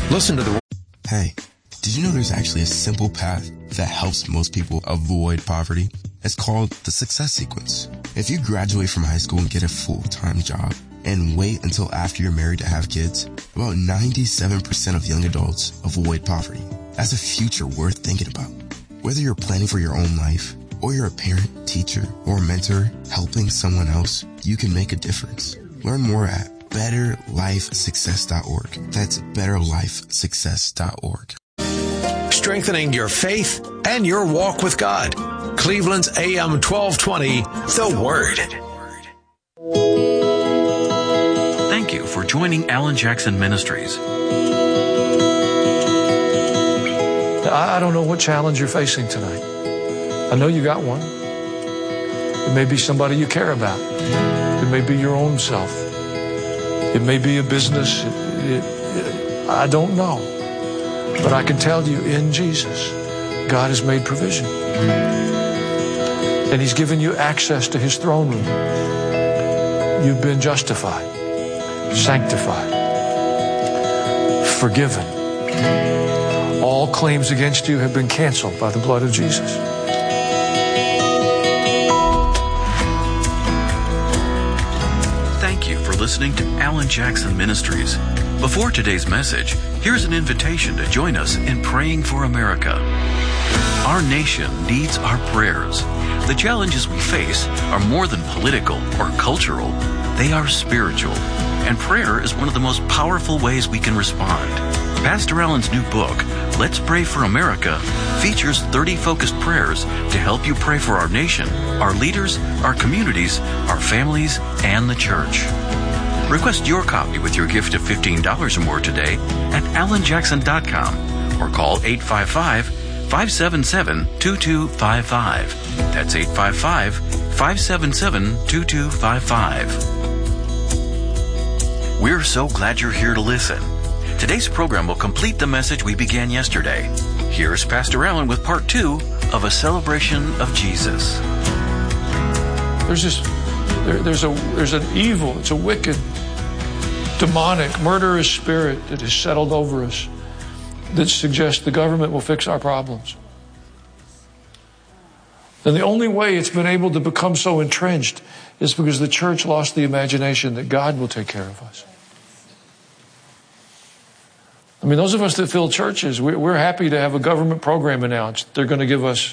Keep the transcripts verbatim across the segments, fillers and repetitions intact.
Listen to the... Hey, did you know there's actually a simple path that helps most people avoid poverty? It's called the Success Sequence. If you graduate from high school and get a full-time job and wait until after you're married to have kids, about ninety-seven percent of young adults avoid poverty. That's a future worth thinking about. Whether you're planning for your own life, or you're a parent, teacher, or mentor helping someone else, you can make a difference. Learn more at better life success dot org. That's better life success dot org. Strengthening your faith and your walk with God. Cleveland's A M twelve twenty, The Word. Thank you for joining Alan Jackson Ministries. I don't know what challenge you're facing tonight. I know you got one. It may be somebody you care about. It may be your own self. It may be a business. It, it, it, I don't know. But I can tell you, in Jesus, God has made provision. And He's given you access to His throne room. You've been justified, sanctified, forgiven. All claims against you have been canceled by the blood of Jesus. Thank you for listening to Alan Jackson Ministries. Before today's message, here's an invitation to join us in praying for America. Our nation needs our prayers. The challenges we face are more than political or cultural. They are spiritual. And prayer is one of the most powerful ways we can respond. Pastor Allen's new book, Let's Pray for America, features thirty focused prayers to help you pray for our nation, our leaders, our communities, our families, and the church. Request your copy with your gift of fifteen dollars or more today at alan jackson dot com or call eight five five, five seven seven, two two five five. That's eight five five, five seven seven, two two five five. We're so glad you're here to listen. Today's program will complete the message we began yesterday. Here's Pastor Allen with part two of A Celebration of Jesus. There's this, there, there's a, there's an evil, it's a wicked, demonic, murderous spirit that has settled over us that suggests the government will fix our problems. And the only way it's been able to become so entrenched is because the church lost the imagination that God will take care of us. I mean, those of us that fill churches, we're happy to have a government program announced. They're going to give us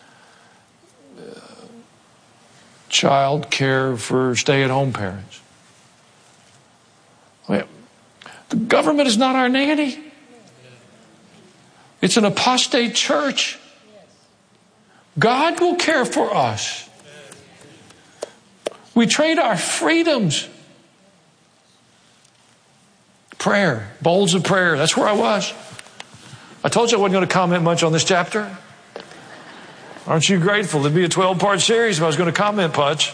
child care for stay-at-home parents. I mean, the government is not our nanny. It's an apostate church. God will care for us. We trade our freedoms. Prayer, bowls of prayer. That's where I was. I told you I wasn't going to comment much on this chapter. Aren't you grateful? It'd be a twelve-part series if I was going to comment much.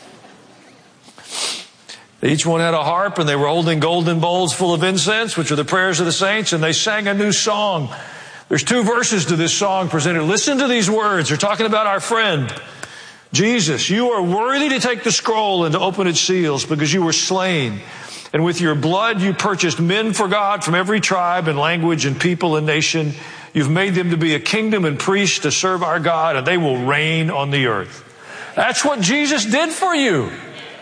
Each one had a harp, and they were holding golden bowls full of incense, which are the prayers of the saints, and they sang a new song. There's two verses to this song presented. Listen to these words. They're talking about our friend, Jesus. You are worthy to take the scroll and to open its seals because you were slain. And with your blood, you purchased men for God from every tribe and language and people and nation. You've made them to be a kingdom and priests to serve our God, and they will reign on the earth. That's what Jesus did for you.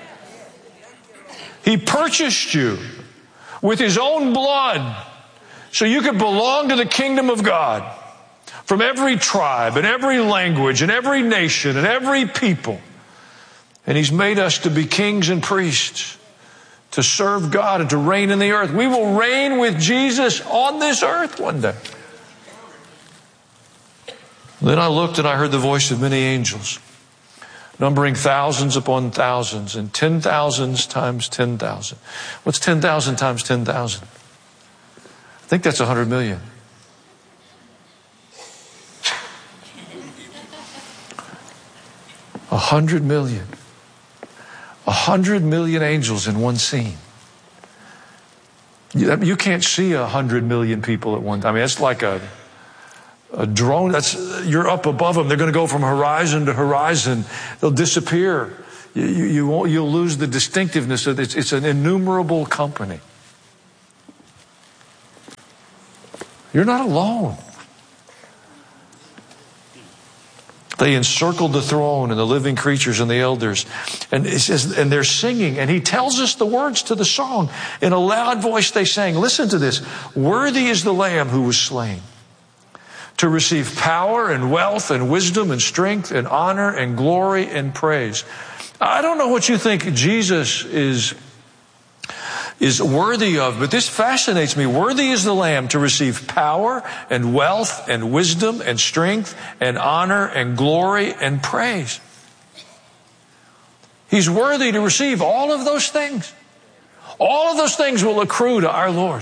He purchased you with His own blood so you could belong to the kingdom of God from every tribe and every language and every nation and every people. And He's made us to be kings and priests, to serve God and to reign in the earth. We will reign with Jesus on this earth one day. Then I looked and I heard the voice of many angels, numbering thousands upon thousands and ten thousands times ten thousand. What's ten thousand times ten thousand? I think that's one hundred million. A hundred million. A hundred million angels in one scene. You, you can't see a hundred million people at one time. I mean, it's like a, a drone. That's, you're up above them. They're going to go from horizon to horizon. They'll disappear. You, you, you won't, you'll lose the distinctiveness of it. It's, it's an innumerable company. You're not alone. They encircled the throne and the living creatures and the elders. And it says, and they're singing. And he tells us the words to the song. In a loud voice they sang, listen to this. Worthy is the Lamb who was slain to receive power and wealth and wisdom and strength and honor and glory and praise. I don't know what you think Jesus is is worthy of, but this fascinates me. Worthy is the Lamb to receive power and wealth and wisdom and strength and honor and glory and praise. He's worthy to receive all of those things. All of those things will accrue to our Lord.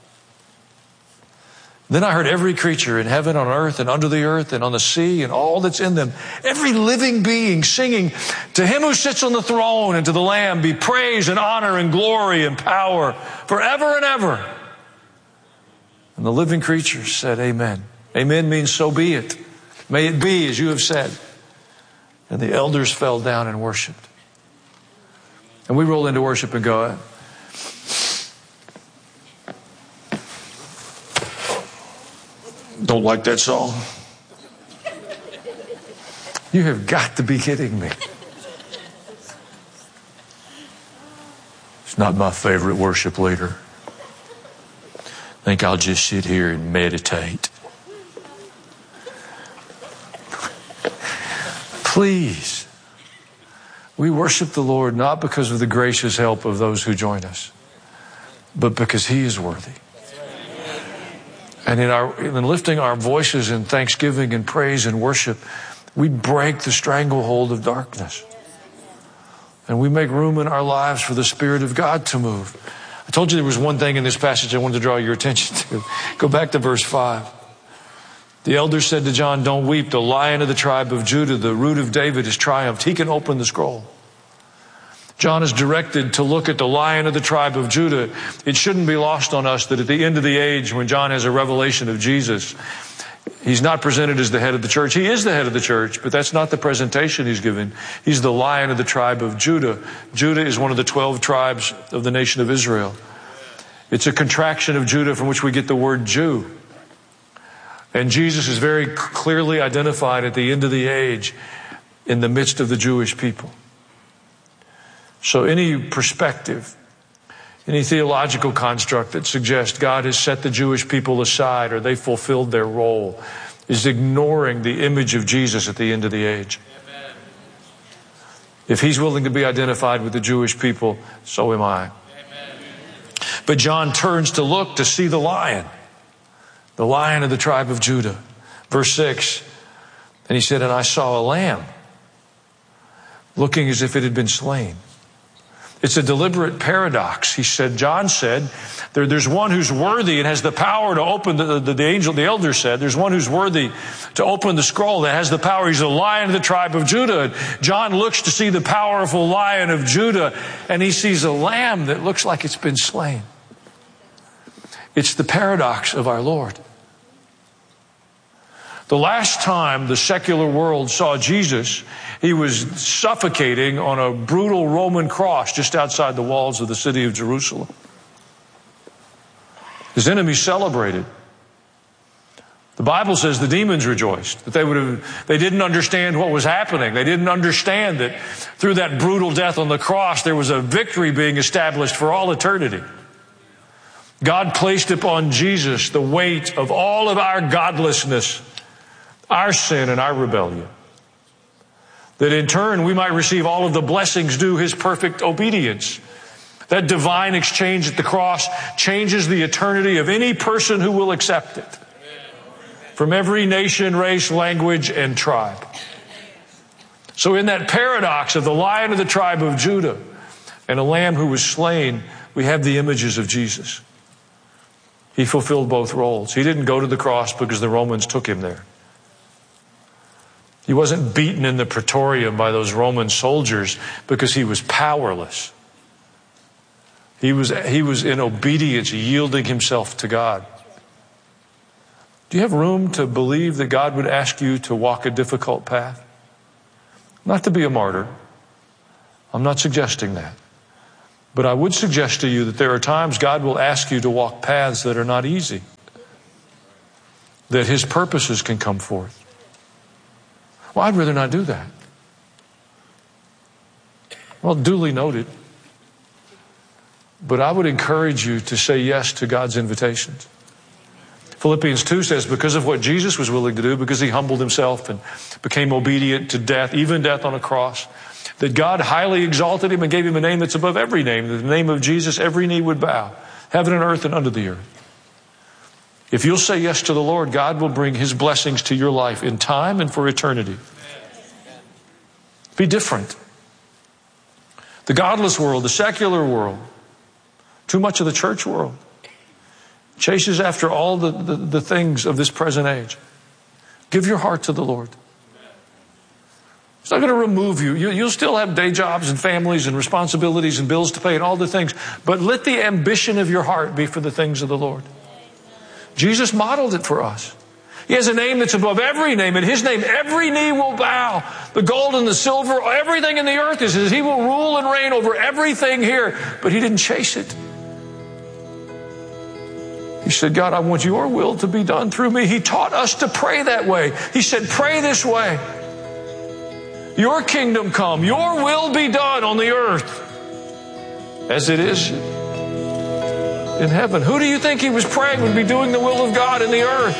Then I heard every creature in heaven, on earth, and under the earth, and on the sea, and all that's in them, every living being singing, to him who sits on the throne and to the Lamb be praise and honor and glory and power forever and ever. And the living creatures said, amen. Amen means so be it. May it be as you have said. And the elders fell down and worshiped. And we roll into worship and go, don't like that song? You have got to be kidding me. It's not my favorite worship leader. I think I'll just sit here and meditate. Please. We worship the Lord not because of the gracious help of those who join us, but because He is worthy. And in our in lifting our voices in thanksgiving and praise and worship, we break the stranglehold of darkness. And we make room in our lives for the Spirit of God to move. I told you there was one thing in this passage I wanted to draw your attention to. Go back to verse five. The elders said to John, don't weep. The Lion of the tribe of Judah, the Root of David, has triumphed. He can open the scroll. John is directed to look at the Lion of the tribe of Judah. It shouldn't be lost on us that at the end of the age, when John has a revelation of Jesus, he's not presented as the head of the church. He is the head of the church, but that's not the presentation he's given. He's the Lion of the tribe of Judah. Judah is one of the twelve tribes of the nation of Israel. It's a contraction of Judah from which we get the word Jew. And Jesus is very clearly identified at the end of the age in the midst of the Jewish people. So any perspective, any theological construct that suggests God has set the Jewish people aside or they fulfilled their role is ignoring the image of Jesus at the end of the age. Amen. If He's willing to be identified with the Jewish people, so am I. Amen. But John turns to look to see the Lion, the Lion of the tribe of Judah. Verse six, and he said, and I saw a lamb looking as if it had been slain. It's a deliberate paradox. He said, John said, there, there's one who's worthy and has the power to open, the, the, the angel, the elder said, there's one who's worthy to open the scroll that has the power. He's the Lion of the tribe of Judah. John looks to see the powerful Lion of Judah, and he sees a lamb that looks like it's been slain. It's the paradox of our Lord. The last time the secular world saw Jesus, He was suffocating on a brutal Roman cross just outside the walls of the city of Jerusalem. His enemies celebrated. The Bible says the demons rejoiced, that they would have, they didn't understand what was happening. They didn't understand that through that brutal death on the cross, there was a victory being established for all eternity. God placed upon Jesus the weight of all of our godlessness, our sin and our rebellion, that in turn we might receive all of the blessings due His perfect obedience. That divine exchange at the cross changes the eternity of any person who will accept it, from every nation, race, language, and tribe. So in that paradox of the Lion of the tribe of Judah and a lamb who was slain, we have the images of Jesus. He fulfilled both roles. He didn't go to the cross because the Romans took Him there. He wasn't beaten in the praetorium by those Roman soldiers because He was powerless. He was, he was in obedience, yielding Himself to God. Do you have room to believe that God would ask you to walk a difficult path? Not to be a martyr. I'm not suggesting that. But I would suggest to you that there are times God will ask you to walk paths that are not easy. that his purposes can come forth. Well, I'd rather not do that. Well, duly noted. But I would encourage you to say yes to God's invitations. Philippians two says, because of what Jesus was willing to do, because he humbled himself and became obedient to death, even death on a cross, that God highly exalted him and gave him a name that's above every name. In the name of Jesus, every knee would bow, heaven and earth and under the earth. If you'll say yes to the Lord, God will bring his blessings to your life in time and for eternity. Be different. The godless world, the secular world, too much of the church world chases after all the, the, the things of this present age. Give your heart to the Lord. It's not going to remove you. you. You'll still have day jobs and families and responsibilities and bills to pay and all the things. But let the ambition of your heart be for the things of the Lord. Jesus modeled it for us. He has a name that's above every name. In his name, every knee will bow. The gold and the silver, everything in the earth is his. He will rule and reign over everything here. But he didn't chase it. He said, God, I want your will to be done through me. He taught us to pray that way. He said, pray this way. Your kingdom come. Your will be done on the earth as it is in heaven. Who do you think he was praying would be doing the will of God in the earth?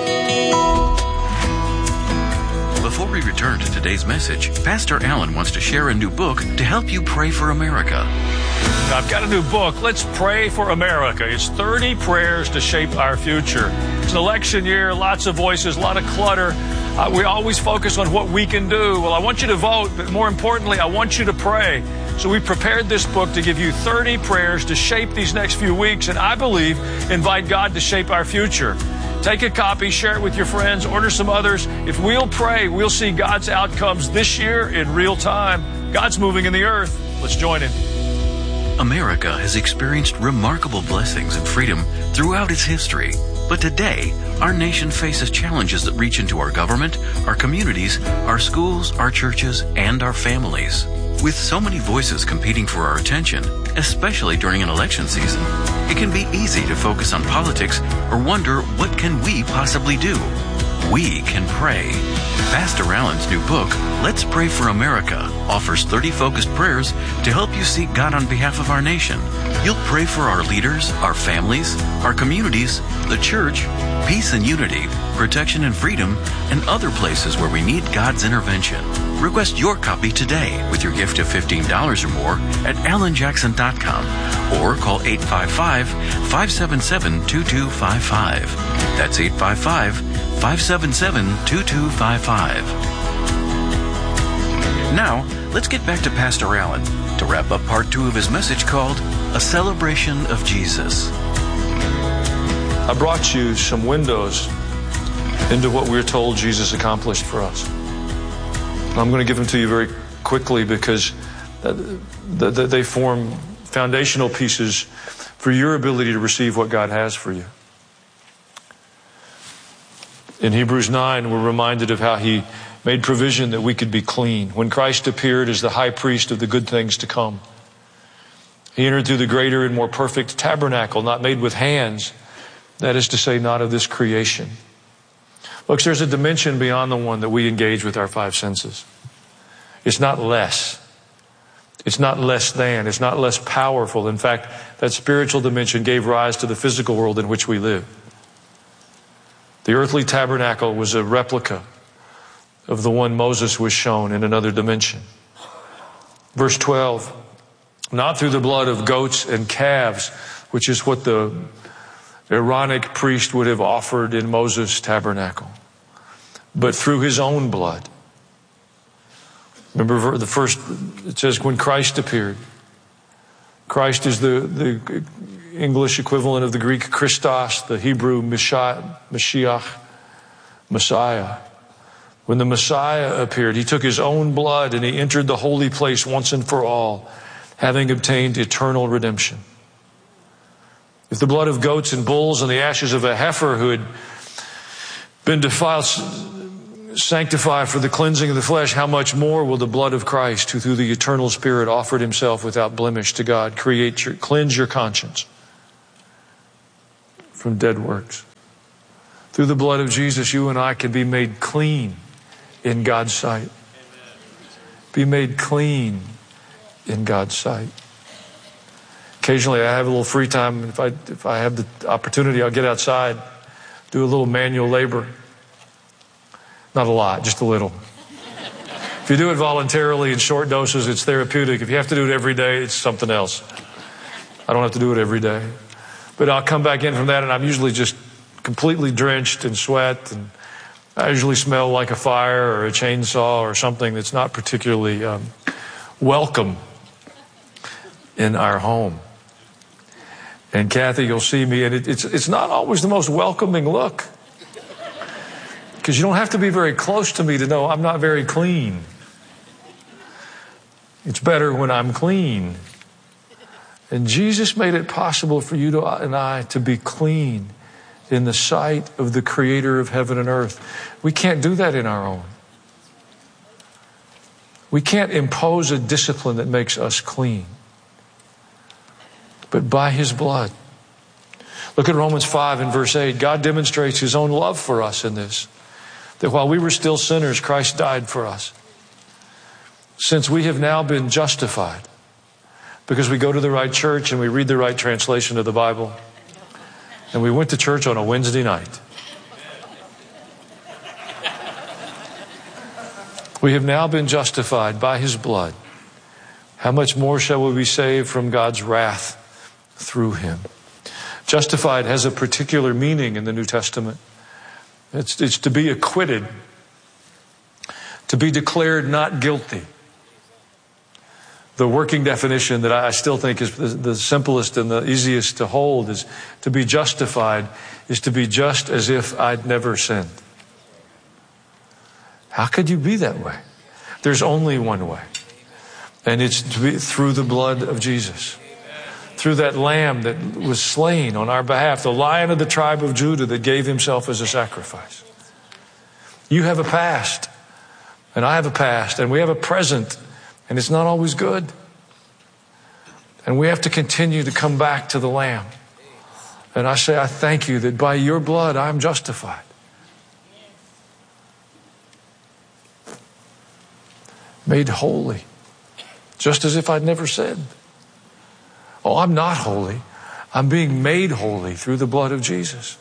Before we return to today's message, Pastor Allen wants to share a new book to help you pray for America. I've got a new book, Let's Pray for America. It's thirty prayers to shape our future. It's an election year, lots of voices, a lot of clutter. Uh, we always focus on what we can do. Well, I want you to vote, but more importantly, I want you to pray. So we prepared this book to give you thirty prayers to shape these next few weeks, and I believe invite God to shape our future. Take a copy, share it with your friends, order some others. If we'll pray, we'll see God's outcomes this year in real time. God's moving in the earth. Let's join him. America has experienced remarkable blessings and freedom throughout its history. But today, our nation faces challenges that reach into our government, our communities, our schools, our churches, and our families. With so many voices competing for our attention, especially during an election season, it can be easy to focus on politics or wonder, what can we possibly do? We can pray. Pastor Allen's new book, Let's Pray for America, offers thirty focused prayers to help you seek God on behalf of our nation. You'll pray for our leaders, our families, our communities, the church, peace and unity, protection and freedom, and other places where we need God's intervention. Request your copy today with your gift of fifteen dollars or more at alan jackson dot com or call eight five five, five seven seven, two two five five. That's eight five five, five seven seven, two two five five. Now, let's get back to Pastor Allen to wrap up part two of his message called A Celebration of Jesus. I brought you some windows into what we're told Jesus accomplished for us. I'm going to give them to you very quickly because they form foundational pieces for your ability to receive what God has for you. In Hebrews nine, we're reminded of how he made provision that we could be clean. When Christ appeared as the high priest of the good things to come, he entered through the greater and more perfect tabernacle, not made with hands, that is to say, not of this creation. Folks, there's a dimension beyond the one that we engage with our five senses. It's not less. It's not less than. It's not less powerful. In fact, that spiritual dimension gave rise to the physical world in which we live. The earthly tabernacle was a replica of the one Moses was shown in another dimension. Verse twelve, not through the blood of goats and calves, which is what the Aaronic priest would have offered in Moses' tabernacle, but through his own blood. Remember the first, it says when Christ appeared. Christ is the, the English equivalent of the Greek Christos, the Hebrew Mashiach, Messiah. When the Messiah appeared, he took his own blood and he entered the holy place once and for all, having obtained eternal redemption. If the blood of goats and bulls and the ashes of a heifer who had been defiled sanctify for the cleansing of the flesh, how much more will the blood of Christ, who through the eternal Spirit offered himself without blemish to God, create your, cleanse your conscience from dead works? Through the blood of Jesus, you and I can be made clean in God's sight. Be made clean in God's sight. Occasionally I have a little free time. If I, if I have the opportunity, I'll get outside, do a little manual labor. Not a lot, just a little. If you do it voluntarily in short doses, it's therapeutic. If you have to do it every day, it's something else. I don't have to do it every day. But I'll come back in from that, and I'm usually just completely drenched in sweat, and I usually smell like a fire or a chainsaw or something that's not particularly um, welcome in our home. And Kathy, you'll see me, and it, it's it's not always the most welcoming look, because you don't have to be very close to me to know I'm not very clean. It's better when I'm clean. And Jesus made it possible for you to, and I to be clean in the sight of the Creator of heaven and earth. We can't do that in our own. We can't impose a discipline that makes us clean. But by His blood. Look at Romans five and verse eight. God demonstrates His own love for us in this. That while we were still sinners, Christ died for us. Since we have now been justified, because we go to the right church and we read the right translation of the Bible, and we went to church on a Wednesday night. We have now been justified by His blood. How much more shall we be saved from God's wrath through Him? Justified has a particular meaning in the New Testament. It's, it's to be acquitted, to be declared not guilty. The working definition that I still think is the, the simplest and the easiest to hold is to be justified is to be just as if I'd never sinned. How could you be that way? There's only one way. And it's to be through the blood of Jesus. Through that lamb that was slain on our behalf, the Lion of the tribe of Judah that gave Himself as a sacrifice. You have a past, and I have a past, and we have a present, and it's not always good. And we have to continue to come back to the Lamb. And I say, I thank you that by your blood I'm justified. Made holy, just as if I'd never sinned. Oh, I'm not holy. I'm being made holy through the blood of Jesus.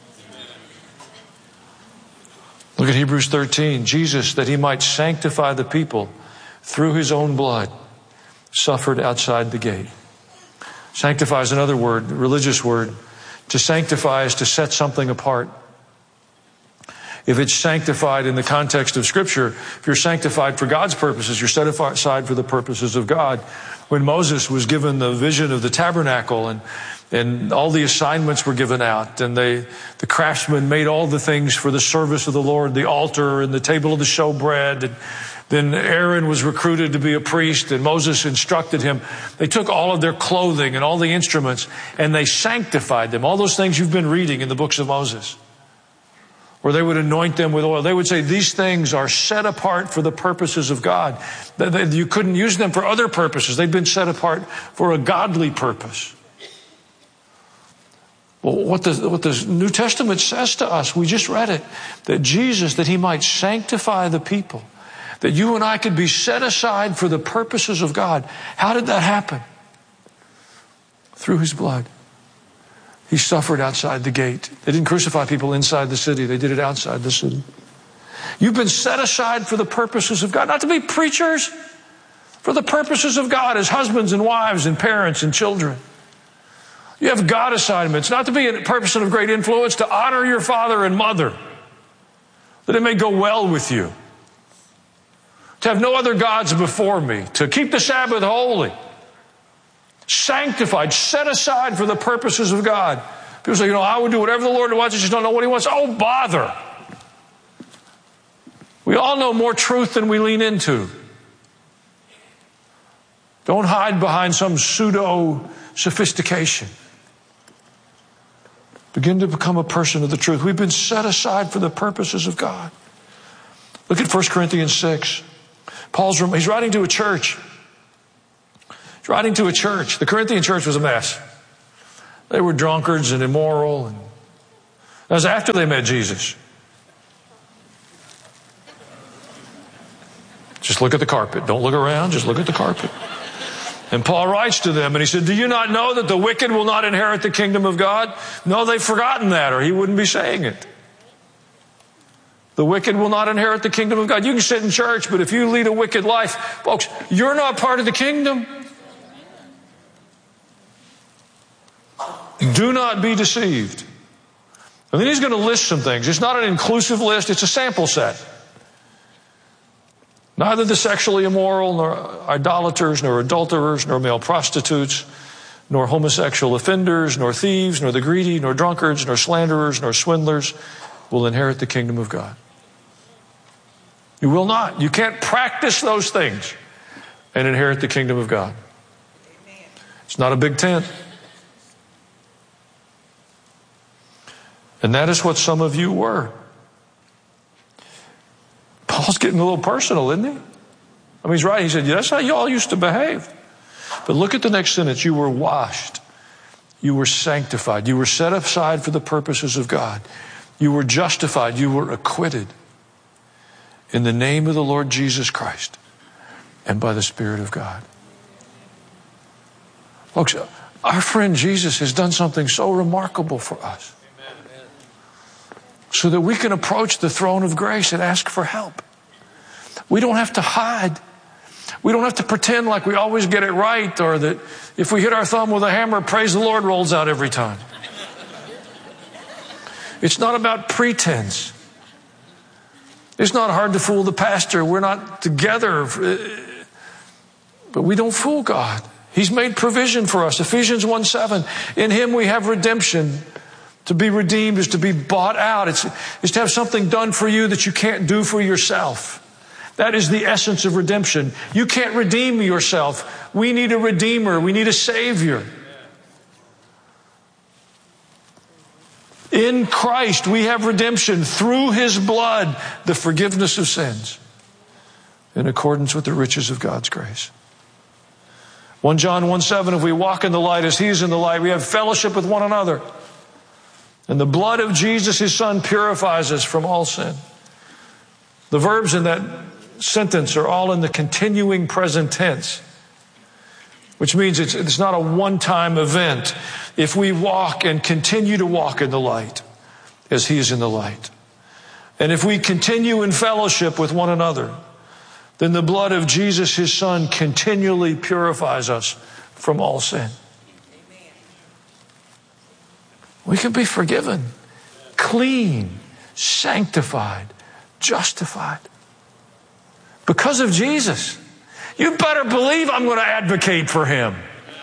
Look at Hebrews thirteen. Jesus, that He might sanctify the people through His own blood, suffered outside the gate. Sanctify is another word, religious word. To sanctify is to set something apart. If it's sanctified in the context of Scripture, if you're sanctified for God's purposes, you're set aside for the purposes of God. When Moses was given the vision of the tabernacle and and all the assignments were given out, and they, the craftsmen made all the things for the service of the Lord, the altar and the table of the showbread. And then Aaron was recruited to be a priest, and Moses instructed him. They took all of their clothing and all the instruments, and they sanctified them. All those things you've been reading in the books of Moses. Or they would anoint them with oil. They would say these things are set apart for the purposes of God. You couldn't use them for other purposes. They'd been set apart for a godly purpose. Well, what the, what the New Testament says to us, we just read it, that Jesus, that He might sanctify the people, that you and I could be set aside for the purposes of God. How did that happen? Through His blood. He suffered outside the gate. They didn't crucify people inside the city. They did it outside the city. You've been set aside for the purposes of God, not to be preachers, for the purposes of God as husbands and wives and parents and children. You have God assignments, not to be a person of great influence, to honor your father and mother, that it may go well with you. To have no other gods before me, to keep the Sabbath holy. Sanctified, set aside for the purposes of God. People say, you know, I would do whatever the Lord wants, I just don't know what He wants. Oh, bother. We all know more truth than we lean into. Don't hide behind some pseudo sophistication. Begin to become a person of the truth. We've been set aside for the purposes of God. Look at First Corinthians six. Paul's, he's writing to a church. He's writing to a church. The Corinthian church was a mess. They were drunkards and immoral. And that was after they met Jesus. Just look at the carpet. Don't look around. Just look at the carpet. And Paul writes to them and he said, do you not know that the wicked will not inherit the kingdom of God? No, they've forgotten that, or he wouldn't be saying it. The wicked will not inherit the kingdom of God. You can sit in church, but if you lead a wicked life, folks, you're not part of the kingdom. Do not be deceived. And then he's going to list some things. It's not an inclusive list. It's a sample set. Neither the sexually immoral, nor idolaters, nor adulterers, nor male prostitutes, nor homosexual offenders, nor thieves, nor the greedy, nor drunkards, nor slanderers, nor swindlers will inherit the kingdom of God. You will not. You can't practice those things and inherit the kingdom of God. It's not a big tent. And that is what some of you were. Paul's getting a little personal, isn't he? I mean, he's right. He said, yeah, that's how you all used to behave. But look at the next sentence. You were washed. You were sanctified. You were set aside for the purposes of God. You were justified. You were acquitted in the name of the Lord Jesus Christ and by the Spirit of God. Folks, our friend Jesus has done something so remarkable for us, so that we can approach the throne of grace and ask for help. We don't have to hide. We don't have to pretend like we always get it right, or that if we hit our thumb with a hammer, praise the Lord rolls out every time. It's not about pretense. It's not hard to fool the pastor. We're not together. But we don't fool God. He's made provision for us. Ephesians one seven. In him we have redemption. To be redeemed is to be bought out. It's, it's to have something done for you that you can't do for yourself. That is the essence of redemption. You can't redeem yourself. We need a redeemer. We need a savior. In Christ we have redemption through his blood, the forgiveness of sins, in accordance with the riches of God's grace. First John one seven, if we walk in the light as he is in the light, we have fellowship with one another. And the blood of Jesus, his son, purifies us from all sin. The verbs in that sentence are all in the continuing present tense, which means it's, it's not a one-time event. If we walk and continue to walk in the light as he is in the light, and if we continue in fellowship with one another, then the blood of Jesus, his son, continually purifies us from all sin. We can be forgiven, clean, sanctified, justified because of Jesus. You better believe I'm going to advocate for him.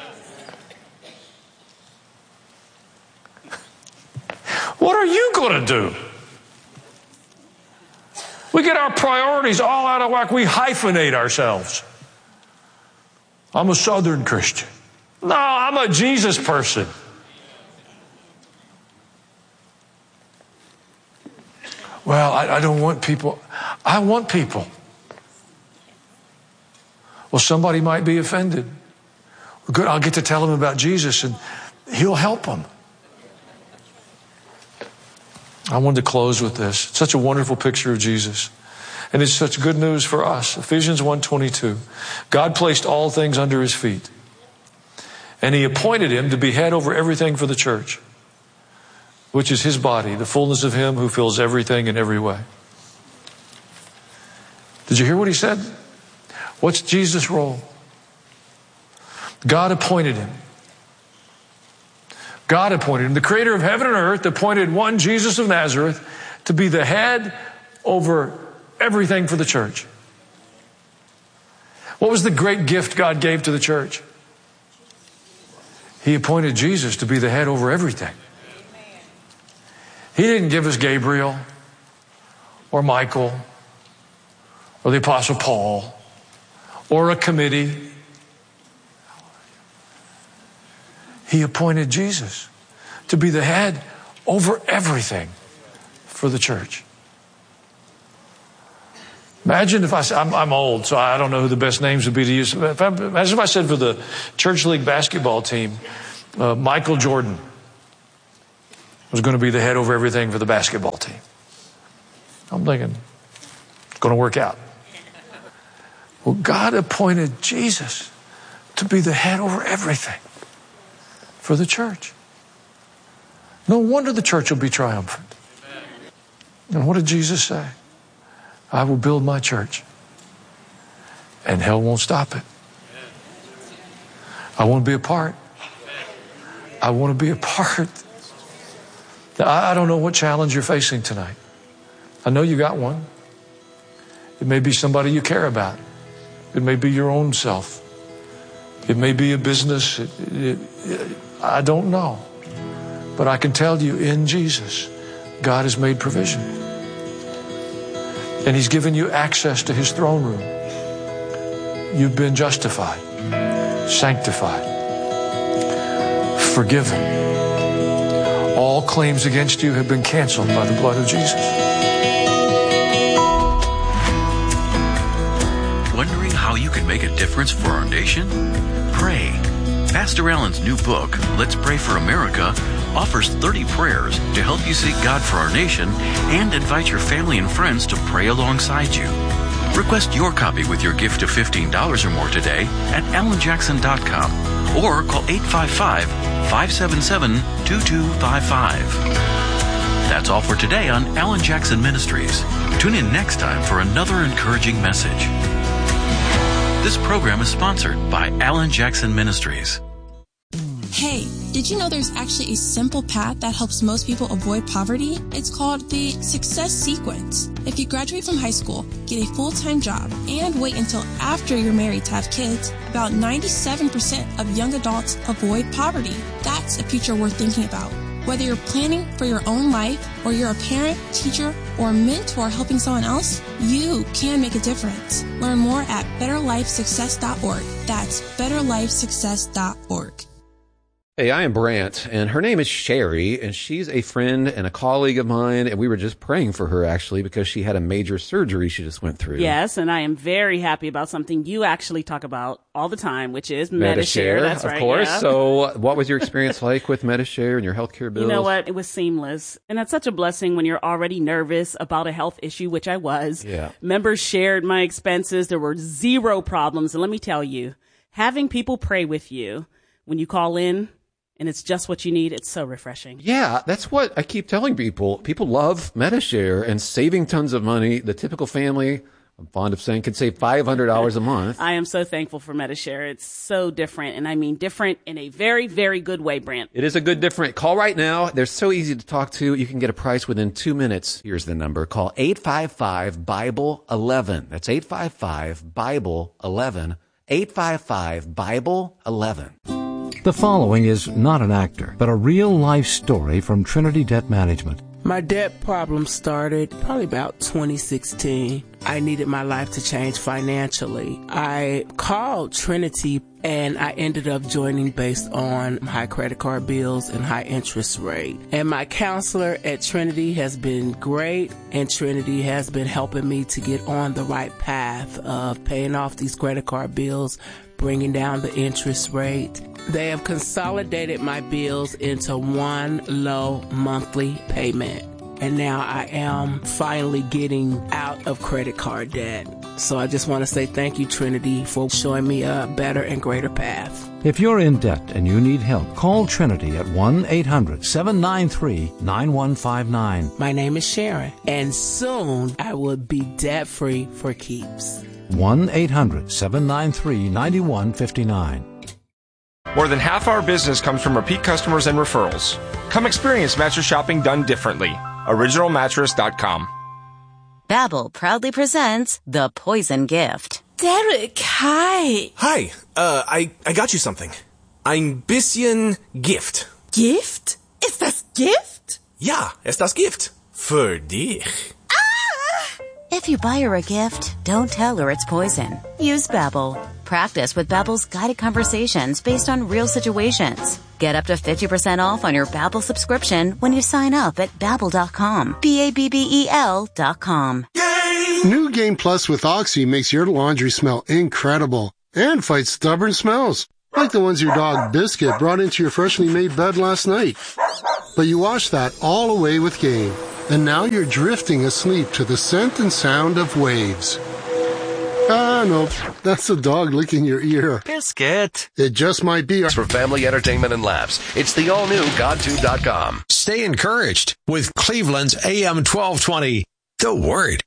What are you going to do? We get our priorities all out of whack. We hyphenate ourselves. I'm a Southern Christian. No, I'm a Jesus person. Well, I, I don't want people. I want people. Well, somebody might be offended. Well, good, I'll get to tell them about Jesus and he'll help them. I wanted to close with this. It's such a wonderful picture of Jesus. And it's such good news for us. Ephesians one twenty-two. God placed all things under his feet. And he appointed him to be head over everything for the church, which is his body, the fullness of him who fills everything in every way. Did you hear what he said? What's Jesus' role? God appointed him. God appointed him. The creator of heaven and earth appointed one, Jesus of Nazareth, to be the head over everything for the church. What was the great gift God gave to the church? He appointed Jesus to be the head over everything. He didn't give us Gabriel or Michael or the Apostle Paul or a committee. He appointed Jesus to be the head over everything for the church. Imagine if I said, I'm, I'm old, so I don't know who the best names would be to use. If I, imagine if I said for the church league basketball team, uh, Michael Jordan was going to be the head over everything for the basketball team. I'm thinking, it's going to work out. Well, God appointed Jesus to be the head over everything for the church. No wonder the church will be triumphant. And what did Jesus say? I will build my church, and hell won't stop it. I want to be a part. I want to be a part. I don't know what challenge you're facing tonight. I know you got one. It may be somebody you care about. It may be your own self. It may be a business. It, it, it, I don't know. But I can tell you, in Jesus, God has made provision. And He's given you access to His throne room. You've been justified, sanctified, forgiven. All claims against you have been canceled by the blood of Jesus. Wondering how you can make a difference for our nation? Pray. Pastor Allen's new book, Let's Pray for America, offers thirty prayers to help you seek God for our nation and invite your family and friends to pray alongside you. Request your copy with your gift of fifteen dollars or more today at alan jackson dot com or call eight five five, five seven seven, two two five five. That's all for today on Alan Jackson Ministries. Tune in next time for another encouraging message. This program is sponsored by Alan Jackson Ministries. Hey, did you know there's actually a simple path that helps most people avoid poverty? It's called the Success Sequence. If you graduate from high school, get a full-time job, and wait until after you're married to have kids, about ninety-seven percent of young adults avoid poverty. That's a future worth thinking about. Whether you're planning for your own life, or you're a parent, teacher, or a mentor helping someone else, you can make a difference. Learn more at better life success dot org. That's better life success dot org. Hey, I am Brant, and her name is Sherry, and she's a friend and a colleague of mine, and we were just praying for her, actually, because she had a major surgery she just went through. Yes, and I am very happy about something you actually talk about all the time, which is Medi-Share. Medi-Share, That's of right, course. yeah. So what was your experience like with Medi-Share and your healthcare bills? You know what? It was seamless. And that's such a blessing when you're already nervous about a health issue, which I was. Yeah. Members shared my expenses. There were zero problems. And let me tell you, having people pray with you when you call in, and it's just what you need, it's so refreshing. Yeah, that's what I keep telling people. People love Medi-Share and saving tons of money. The typical family, I'm fond of saying, can save five hundred dollars a month. I am so thankful for Medi-Share. It's so different, and I mean different in a very, very good way, Brant. It is a good different. Call right now. They're so easy to talk to. You can get a price within two minutes. Here's the number. Call eight five five, Bible eleven. That's eight five five, Bible eleven. eight five five, Bible eleven. The following is not an actor, but a real-life story from Trinity Debt Management. My debt problem started probably about twenty sixteen. I needed my life to change financially. I called Trinity and I ended up joining based on high credit card bills and high interest rate. And my counselor at Trinity has been great, and Trinity has been helping me to get on the right path of paying off these credit card bills, bringing down the interest rate. They have consolidated my bills into one low monthly payment. And now I am finally getting out of credit card debt. So I just want to say thank you, Trinity, for showing me a better and greater path. If you're in debt and you need help, call Trinity at one eight hundred, seven nine three, nine one five nine. My name is Sharon, and soon I will be debt-free for keeps. one eight hundred, seven nine three, nine one five nine. More than half our business comes from repeat customers and referrals. Come experience mattress shopping done differently. original mattress dot com. Babbel proudly presents The Poison Gift. Derek, hi. Hi, uh, I, I got you something. Ein bisschen Gift. Gift? Ist das Gift? Ja, ist das Gift. Für dich. If you buy her a gift, don't tell her it's poison. Use Babbel. Practice with Babbel's guided conversations based on real situations. Get up to fifty percent off on your Babbel subscription when you sign up at babbel dot com. B A B B E L dot com. New Game Plus with Oxy makes your laundry smell incredible and fights stubborn smells, like the ones your dog Biscuit brought into your freshly made bed last night. But you washed that all away with Game, and now you're drifting asleep to the scent and sound of waves. Ah, no, that's the dog licking your ear. Biscuit. It just might be. For family entertainment and laughs, it's the all-new God Tube dot com. Stay encouraged with Cleveland's A M twelve twenty, The Word.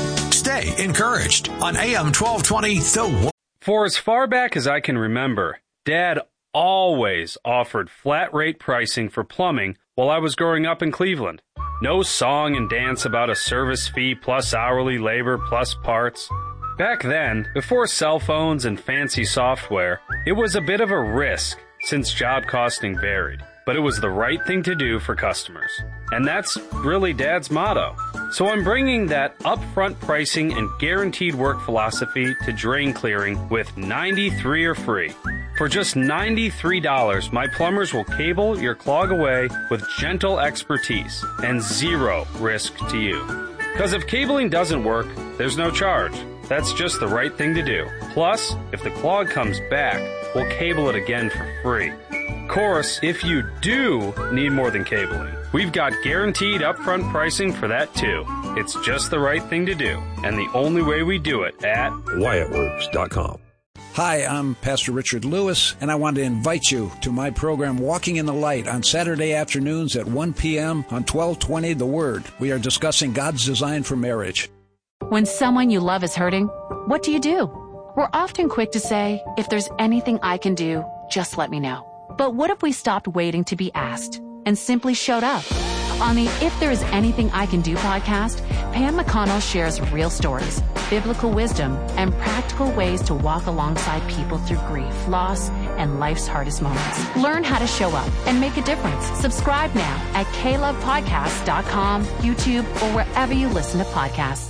Stay encouraged on A M twelve twenty, The Word. For as far back as I can remember, Dad always offered flat rate pricing for plumbing while I was growing up in Cleveland. No song and dance about a service fee plus hourly labor plus parts. Back then, before cell phones and fancy software, it was a bit of a risk since job costing varied, but it was the right thing to do for customers. And that's really Dad's motto. So I'm bringing that upfront pricing and guaranteed work philosophy to drain clearing with ninety-three or free. For just ninety-three dollars, my plumbers will cable your clog away with gentle expertise and zero risk to you. Because if cabling doesn't work, there's no charge. That's just the right thing to do. Plus, if the clog comes back, we'll cable it again for free. Of course, if you do need more than cabling, we've got guaranteed upfront pricing for that too. It's just the right thing to do, and the only way we do it at Wyatt Works dot com. Hi, I'm Pastor Richard Lewis, and I want to invite you to my program Walking in the Light on Saturday afternoons at one p.m. on twelve twenty The Word. We are discussing God's design for marriage. When someone you love is hurting, what do you do? We're often quick to say, if there's anything I can do, just let me know. But what if we stopped waiting to be asked and simply showed up? On the If There Is Anything I Can Do podcast, Pam McConnell shares real stories, biblical wisdom, and practical ways to walk alongside people through grief, loss, and life's hardest moments. Learn how to show up and make a difference. Subscribe now at k love podcast dot com, YouTube, or wherever you listen to podcasts.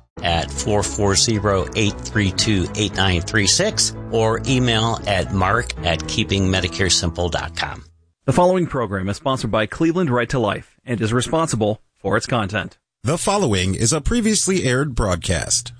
At four four zero, eight three two, eight nine three six or email at mark at keeping medicare simple dot com. The following program is sponsored by Cleveland Right to Life and is responsible for its content. The following is a previously aired broadcast.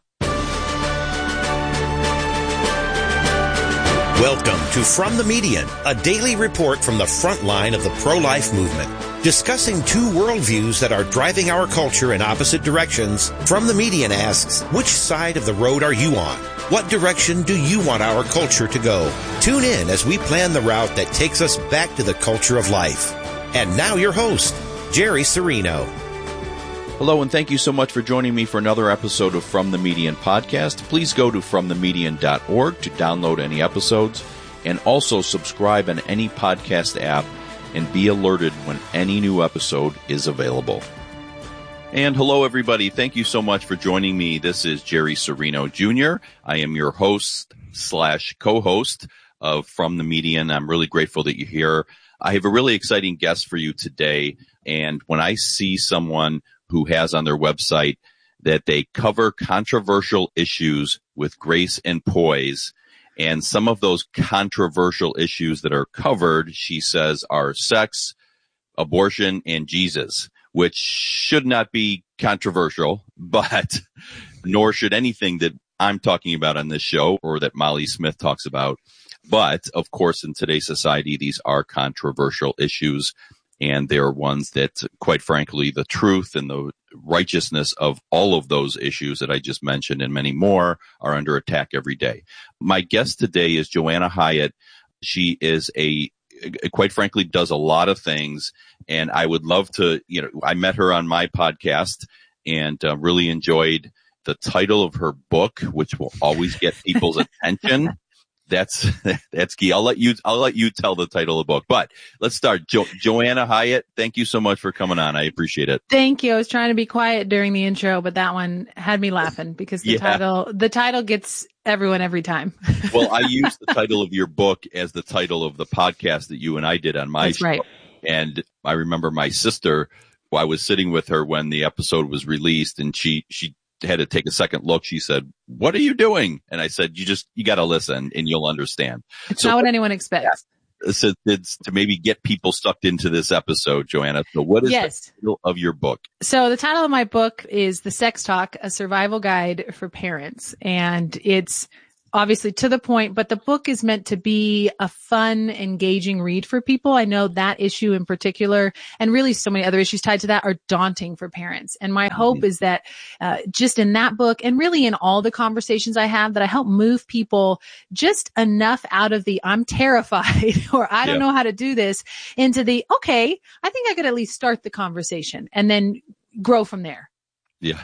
Welcome to From the Median, a daily report from the front line of the pro-life movement. Discussing two worldviews that are driving our culture in opposite directions, From the Median asks, which side of the road are you on? What direction do you want our culture to go? Tune in as we plan the route that takes us back to the culture of life. And now your host, Jerry Serino. Hello, and thank you so much for joining me for another episode of From the Median podcast. Please go to from the median dot org to download any episodes, and also subscribe on any podcast app and be alerted when any new episode is available. And hello, everybody. Thank you so much for joining me. This is Jerry Serino Junior I am your host slash co-host of From the Median. I'm really grateful that you're here. I have a really exciting guest for you today. And when I see someone who has on their website that they cover controversial issues with grace and poise, and some of those controversial issues that are covered, she says, are sex, abortion, and Jesus, which should not be controversial, but nor should anything that I'm talking about on this show or that Molly Smith talks about. But, of course, in today's society, these are controversial issues, and they are ones that, quite frankly, the truth and the righteousness of all of those issues that I just mentioned and many more are under attack every day. My guest today is Joanna Hyatt. She is a, quite frankly, does a lot of things, and I would love to, you know, I met her on my podcast and uh, really enjoyed the title of her book, which will always get people's attention. That's, that's key. I'll let you, I'll let you tell the title of the book, but let's start. Jo- Joanna Hyatt, thank you so much for coming on. I appreciate it. Thank you. I was trying to be quiet during the intro, but that one had me laughing because the yeah. title, the title gets everyone every time. Well, I used the title of your book as the title of the podcast that you and I did on my That's show. Right. And I remember my sister, I was sitting with her when the episode was released, and she, she, had to take a second look. She said, "What are you doing?" And I said, you just, you got to listen and you'll understand. It's so, not what anyone expects. Yeah, so it's to maybe get people sucked into this episode, Joanna. So what is yes. the title of your book? So the title of my book is The Sex Talk, a survival guide for parents. And it's obviously to the point, but the book is meant to be a fun, engaging read for people. I know that issue in particular, and really so many other issues tied to that, are daunting for parents. And my hope mm-hmm. is that uh, just in that book, and really in all the conversations I have, that I help move people just enough out of the I'm terrified or I don't yeah. know how to do this into the, okay, I think I could at least start the conversation and then grow from there. Yeah.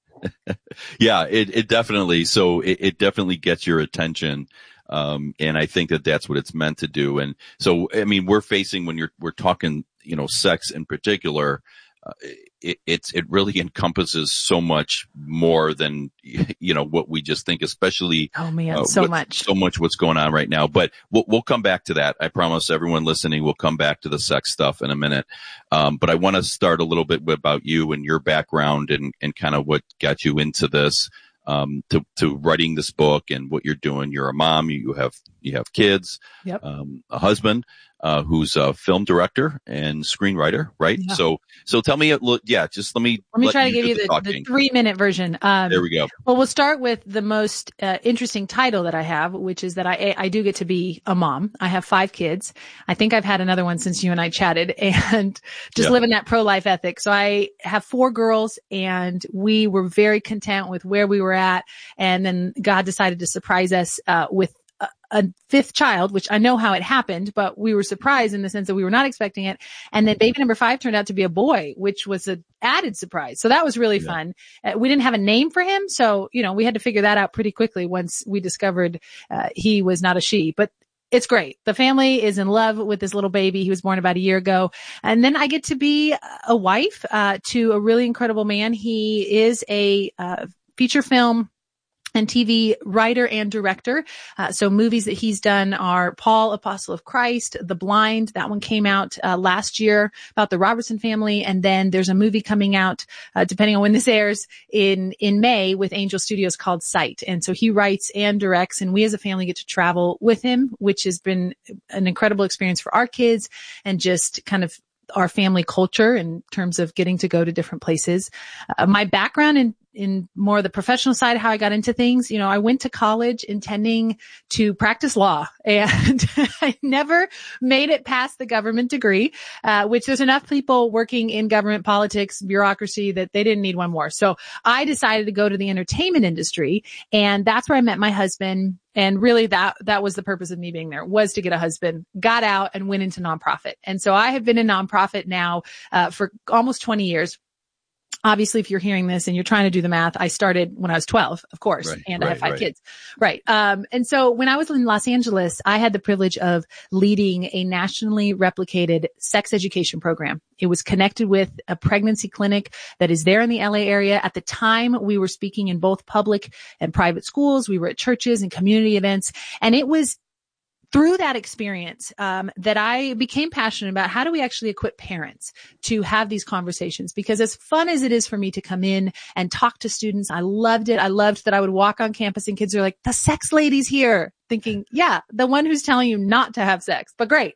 yeah, it, it definitely, so it, it definitely gets your attention. Um, and I think that that's what it's meant to do. And so, I mean, we're facing, when you're, we're talking, you know, sex in particular, uh, it, it's, it really encompasses so much more than, you know, what we just think, especially. Oh man, uh, so much, so much what's going on right now. But we'll, we'll come back to that. I promise everyone listening, we'll come back to the sex stuff in a minute. Um, but I want to start a little bit about you and your background and, and kind of what got you into this, um, to, to writing this book and what you're doing. You're a mom, you have, you have kids, yep. um, a husband. Uh, who's a film director and screenwriter, right? Yeah. So, so tell me, look, yeah, just let me, let me let try you to give you the, the, the three minute version. Um, there we go. Well, we'll start with the most uh, interesting title that I have, which is that I, I do get to be a mom. I have five kids. I think I've had another one since you and I chatted, and just yeah. living that pro-life ethic. So I have four girls, and we were very content with where we were at. And then God decided to surprise us, uh, with a fifth child, which I know how it happened, but we were surprised in the sense that we were not expecting it. And then baby number five turned out to be a boy, which was an added surprise. So that was really yeah. fun. Uh, we didn't have a name for him. So, you know, we had to figure that out pretty quickly once we discovered uh, he was not a she, but it's great. The family is in love with this little baby. He was born about a year ago. And then I get to be a wife uh, to a really incredible man. He is a uh, feature film and T V writer and director. Uh, so movies that he's done are Paul, Apostle of Christ, The Blind. That one came out uh, last year about the Robertson family. And then there's a movie coming out, uh, depending on when this airs, in, in May with Angel Studios called Sight. And so he writes and directs, and we as a family get to travel with him, which has been an incredible experience for our kids and just kind of our family culture in terms of getting to go to different places. Uh, my background in in more of the professional side, how I got into things, you know, I went to college intending to practice law, and I never made it past the government degree, uh, which there's enough people working in government politics, bureaucracy, that they didn't need one more. So I decided to go to the entertainment industry, and that's where I met my husband. And really that, that was the purpose of me being there, was to get a husband, got out and went into nonprofit. And so I have been in nonprofit now, uh, for almost twenty years. Obviously, if you're hearing this and you're trying to do the math, I started when I was twelve, of course, right, and right, I have five right. kids. Right. Um, and so when I was in Los Angeles, I had the privilege of leading a nationally replicated sex education program. It was connected with a pregnancy clinic that is there in the L A area. At the time, we were speaking in both public and private schools. We were at churches and community events, and it was through that experience, um, that I became passionate about how do we actually equip parents to have these conversations? Because as fun as it is for me to come in and talk to students, I loved it. I loved that I would walk on campus and kids are like, the sex lady's here, thinking, yeah, the one who's telling you not to have sex, but great.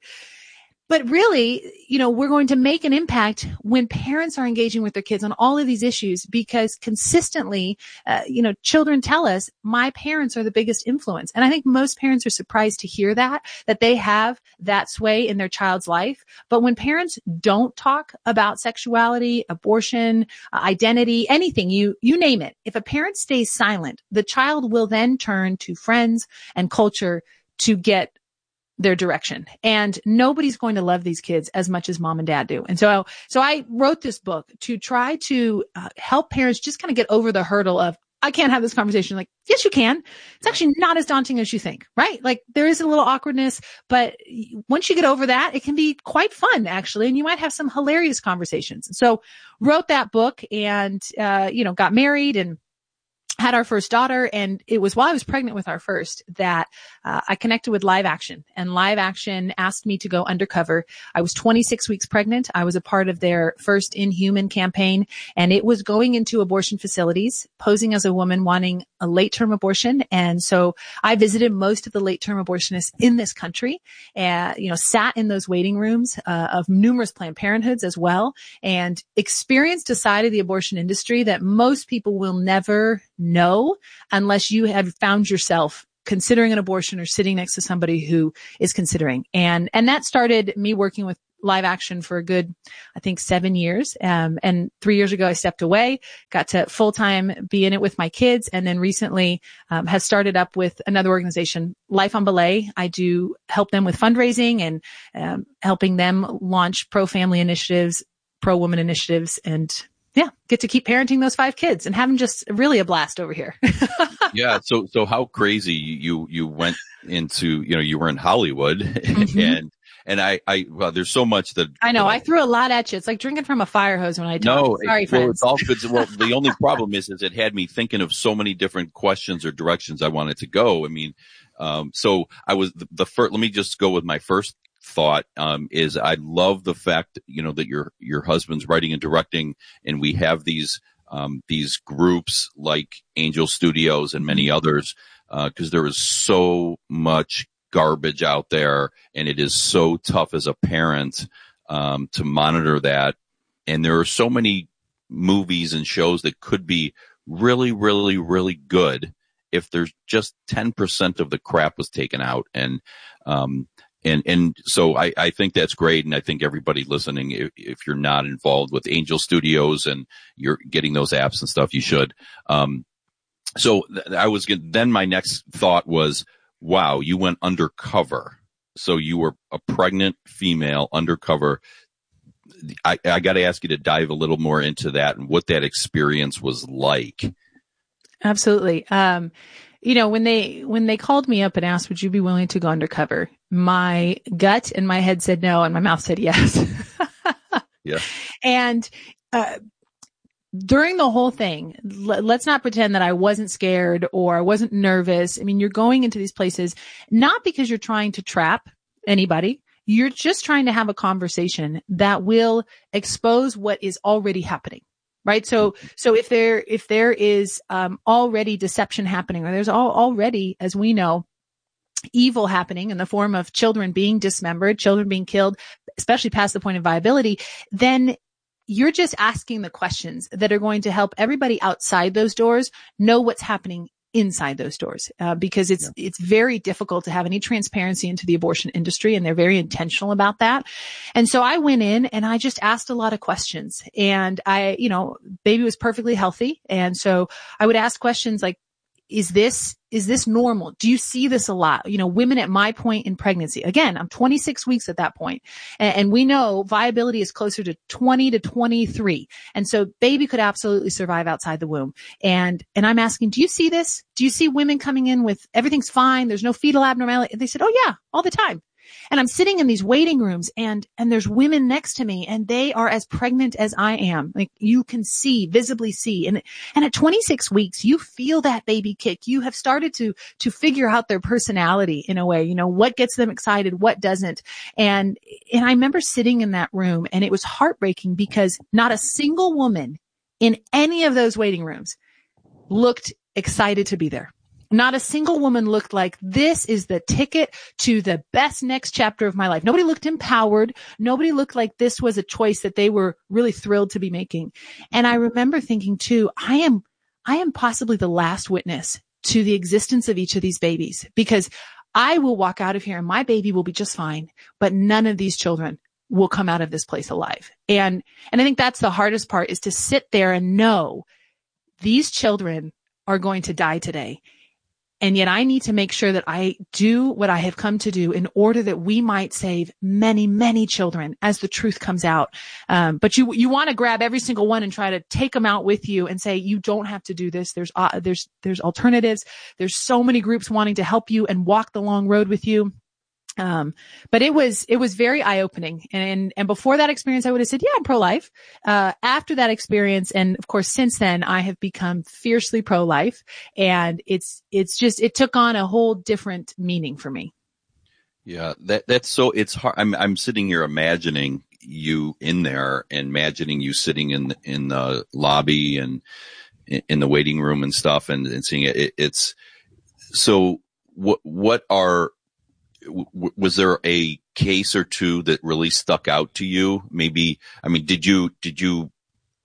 But really, you know, we're going to make an impact when parents are engaging with their kids on all of these issues, because consistently, uh, you know, children tell us, my parents are the biggest influence. And I think most parents are surprised to hear that, that they have that sway in their child's life. But when parents don't talk about sexuality, abortion, uh, identity, anything, you, you name it, if a parent stays silent, the child will then turn to friends and culture to get their direction. And nobody's going to love these kids as much as mom and dad do. And so, so I wrote this book to try to uh, help parents just kind of get over the hurdle of, I can't have this conversation. Like, yes, you can. It's actually not as daunting as you think, right? Like, there is a little awkwardness, but once you get over that, it can be quite fun, actually. And you might have some hilarious conversations. So wrote that book and, uh, you know, got married and had our first daughter. And it was while I was pregnant with our first that uh, I connected with Live Action, and Live Action asked me to go undercover. I was twenty-six weeks pregnant. I was a part of their first Inhuman campaign, and it was going into abortion facilities, posing as a woman wanting a late-term abortion. And so I visited most of the late-term abortionists in this country, and, you know, sat in those waiting rooms uh, of numerous Planned Parenthoods as well, and experienced a side of the abortion industry that most people will never know unless you have found yourself considering an abortion or sitting next to somebody who is considering. And, and that started me working with Live Action for a good, I think, seven years. Um, and three years ago, I stepped away, got to full time be in it with my kids. And then recently, um, has started up with another organization, Life on Belay. I do help them with fundraising and, um, helping them launch pro family initiatives, pro woman initiatives, and yeah, get to keep parenting those five kids and having just really a blast over here. Yeah. So, so how crazy you, you went into, you know, you were in Hollywood mm-hmm. and, And I, I, well, there's so much that I know. that I, I threw a lot at you. It's like drinking from a fire hose when I talk. No, Sorry, it, friends. Well, it's all good. Well, the only problem is, is it had me thinking of so many different questions or directions I wanted to go. I mean, um, so I was the, the first, let me just go with my first thought, um, is I love the fact, you know, that your, your husband's writing and directing, and we have these, um, these groups like Angel Studios and many others, uh, cause there is so much garbage out there, and it is so tough as a parent um, to monitor that. And there are so many movies and shows that could be really, really, really good if there's just ten percent of the crap was taken out. And um, and and so I, I think that's great. And I think everybody listening, if, if you're not involved with Angel Studios and you're getting those apps and stuff, you should. Um, so th- I was getting, then my next thought was, wow, you went undercover. So you were a pregnant female undercover. I, I got to ask you to dive a little more into that and what that experience was like. Absolutely. Um, you know, when they, when they called me up and asked, would you be willing to go undercover? My gut and my head said no, and my mouth said yes. Yeah. And, uh, during the whole thing, l- let's not pretend that I wasn't scared or I wasn't nervous. I mean, you're going into these places not because you're trying to trap anybody. You're just trying to have a conversation that will expose what is already happening, right? So, so if there, if there is, um, already deception happening, or there's all, already, as we know, evil happening in the form of children being dismembered, children being killed, especially past the point of viability, then you're just asking the questions that are going to help everybody outside those doors know what's happening inside those doors, uh, because it's, yeah. it's very difficult to have any transparency into the abortion industry, and they're very intentional about that. And so I went in and I just asked a lot of questions, and I, you know, baby was perfectly healthy. And so I would ask questions like, is this, is this normal? Do you see this a lot? You know, women at my point in pregnancy, again, I'm twenty-six weeks at that point, and, and we know viability is closer to twenty to twenty-three. And so baby could absolutely survive outside the womb. And, and I'm asking, do you see this? Do you see women coming in with everything's fine? There's no fetal abnormality. And they said, oh yeah, all the time. And I'm sitting in these waiting rooms, and, and there's women next to me, and they are as pregnant as I am. Like, you can see, visibly see. And, and at twenty-six weeks, you feel that baby kick. You have started to, to figure out their personality in a way, you know, what gets them excited, what doesn't. And, and I remember sitting in that room, and it was heartbreaking because not a single woman in any of those waiting rooms looked excited to be there. Not a single woman looked like this is the ticket to the best next chapter of my life. Nobody looked empowered. Nobody looked like this was a choice that they were really thrilled to be making. And I remember thinking too, I am, I am possibly the last witness to the existence of each of these babies, because I will walk out of here and my baby will be just fine, but none of these children will come out of this place alive. And, and I think that's the hardest part, is to sit there and know these children are going to die today. And yet I need to make sure that I do what I have come to do in order that we might save many, many children as the truth comes out. Um, but you, you want to grab every single one and try to take them out with you and say, you don't have to do this. There's, uh, there's, there's alternatives. There's so many groups wanting to help you and walk the long road with you. Um, but it was, it was very eye-opening. And, and before that experience, I would have said, yeah, I'm pro-life. Uh, after that experience, and of course, since then, I have become fiercely pro-life, and it's, it's just, it took on a whole different meaning for me. Yeah, that, that's so, it's hard. I'm, I'm sitting here imagining you in there, and imagining you sitting in, in the lobby and in the waiting room and stuff, and, and seeing it. it it's so what, what are, was there a case or two that really stuck out to you? Maybe, I mean, did you, did you,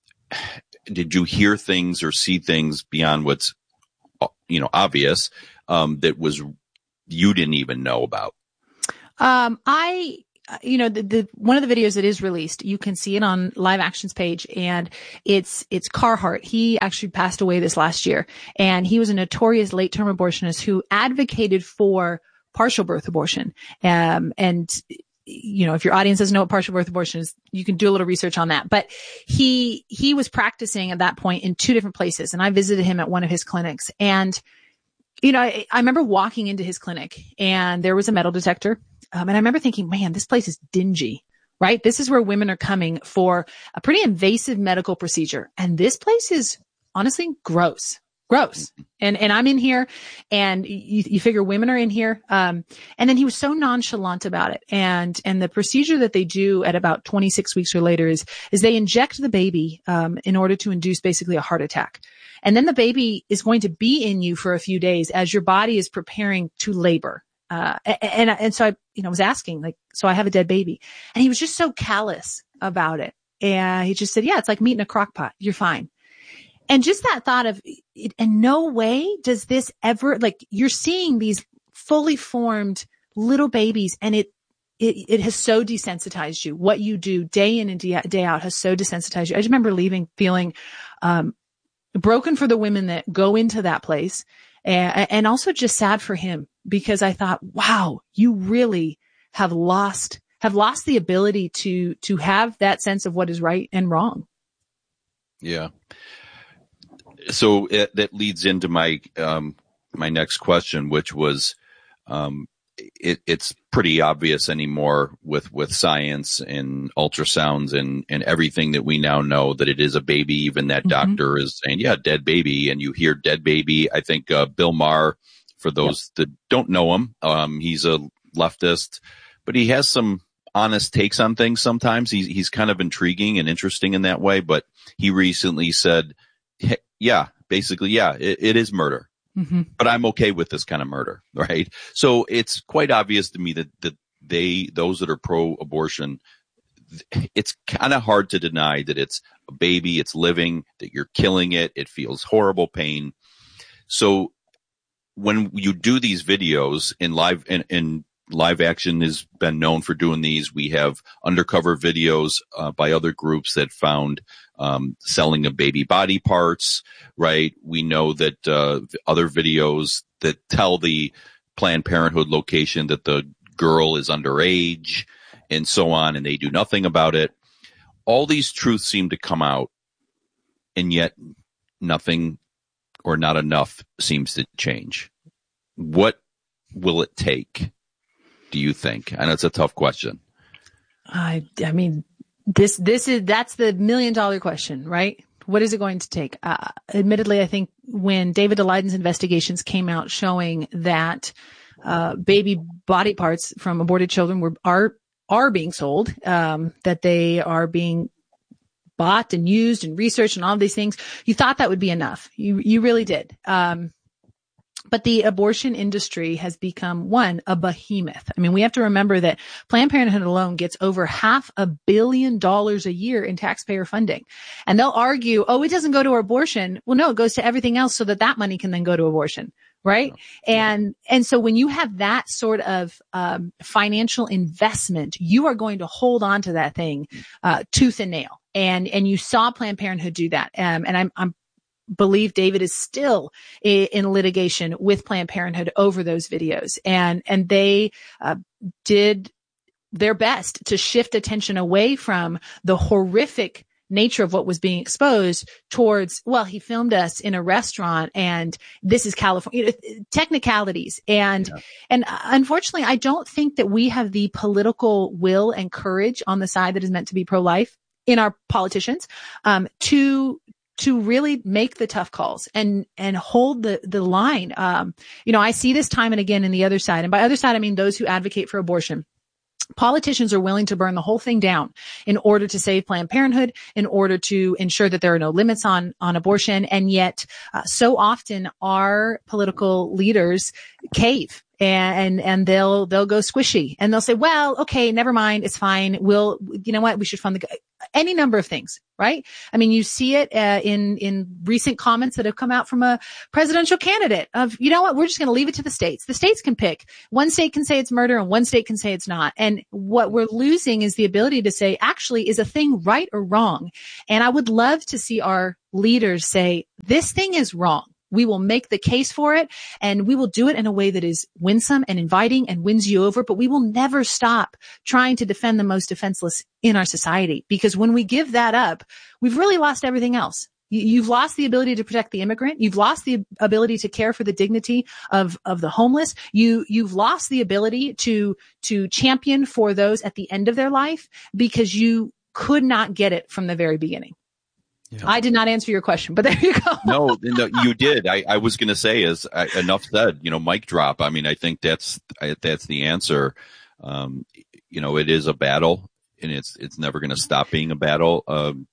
did you hear things or see things beyond what's, you know, obvious? um, that was you didn't even know about? Um, I, you know, the, the, one of the videos that is released, you can see it on Live Action's page, and it's, it's Carhart. He actually passed away this last year, and he was a notorious late-term abortionist who advocated for partial birth abortion. Um, and, you know, if your audience doesn't know what partial birth abortion is, you can do a little research on that. But he, he was practicing at that point in two different places, and I visited him at one of his clinics. And, you know, I, I remember walking into his clinic, and there was a metal detector. Um, and I remember thinking, man, this place is dingy, right? This is where women are coming for a pretty invasive medical procedure. And this place is honestly gross, gross. And, and I'm in here, and you, you figure women are in here. Um, and then he was so nonchalant about it. And, and the procedure that they do at about twenty-six weeks or later is, is they inject the baby, um, in order to induce basically a heart attack. And then the baby is going to be in you for a few days as your body is preparing to labor. Uh, and, and so I, you know, was asking, like, so I have a dead baby, and he was just so callous about it. And he just said, yeah, it's like meat in a crock pot. You're fine. And just that thought of, in no way does this ever, like, you're seeing these fully formed little babies, and it, it, it has so desensitized you. What you do day in and day out has so desensitized you. I just remember leaving feeling, um, broken for the women that go into that place, and, and also just sad for him, because I thought, wow, you really have lost, have lost the ability to, to have that sense of what is right and wrong. Yeah. So it, that leads into my, um, my next question, which was, um, it, it's pretty obvious anymore with, with science and ultrasounds and, and everything that we now know that it is a baby. Even that mm-hmm. doctor is saying, yeah, dead baby. And you hear dead baby. I think, uh, Bill Maher, for those yep. that don't know him, um, he's a leftist, but he has some honest takes on things. Sometimes he's, he's kind of intriguing and interesting in that way, but he recently said, hey, yeah, basically, yeah, it, it is murder. Mm-hmm. But I'm okay with this kind of murder, right? So it's quite obvious to me that, that they, those that are pro-abortion, it's kind of hard to deny that it's a baby, it's living, that you're killing it, it feels horrible pain. So when you do these videos in live, in, in Live Action has been known for doing these. We have undercover videos uh, by other groups that found um, selling of baby body parts, right? We know that uh, other videos that tell the Planned Parenthood location that the girl is underage and so on, and they do nothing about it. All these truths seem to come out, and yet nothing or not enough seems to change. What will it take, do you think? I know it's a tough question. I, I mean, this, this is, that's the million dollar question, right? What is it going to take? Uh, admittedly, I think when David Daleidens' investigations came out showing that, uh, baby body parts from aborted children were, are, are being sold, um, that they are being bought and used and researched and all of these things, you thought that would be enough. You, you really did. Um, But the abortion industry has become, one, a behemoth. I mean, we have to remember that Planned Parenthood alone gets over half a billion dollars a year in taxpayer funding. And they'll argue, oh, it doesn't go to abortion. Well, no, it goes to everything else so that that money can then go to abortion. Right. Yeah. And, and so when you have that sort of, um, financial investment, you are going to hold on to that thing, uh, tooth and nail. And, and you saw Planned Parenthood do that. Um, and I'm, I'm, believe David is still in litigation with Planned Parenthood over those videos. And, and they, uh, did their best to shift attention away from the horrific nature of what was being exposed towards, well, he filmed us in a restaurant and this is California, technicalities. And, yeah. and unfortunately, I don't think that we have the political will and courage on the side that is meant to be pro-life in our politicians, um, to, to really make the tough calls and, and hold the, the line. Um, you know, I see this time and again in the other side. And by other side, I mean those who advocate for abortion. Politicians are willing to burn the whole thing down in order to save Planned Parenthood, in order to ensure that there are no limits on, on abortion. And yet, uh, so often our political leaders cave. And, and they'll, they'll go squishy and they'll say, well, okay, never mind. It's fine. We'll, you know what? We should fund the, any number of things, right? I mean, you see it uh, in, in recent comments that have come out from a presidential candidate of, you know what, we're just going to leave it to the states. The states can pick. One state can say it's murder and one state can say it's not. And what we're losing is the ability to say, actually, is a thing right or wrong? And I would love to see our leaders say, this thing is wrong. We will make the case for it, and we will do it in a way that is winsome and inviting and wins you over, but we will never stop trying to defend the most defenseless in our society, because when we give that up, we've really lost everything else. You've lost the ability to protect the immigrant. You've lost the ability to care for the dignity of, of the homeless. You, you've lost the ability to, to champion for those at the end of their life because you could not get it from the very beginning. Yeah. I did not answer your question, but there you go. no, no, you did. I, I was going to say is uh, enough said, you know, mic drop. I mean, I think that's, I, that's the answer. Um, you know, it is a battle and it's, it's never going to stop being a battle. Um,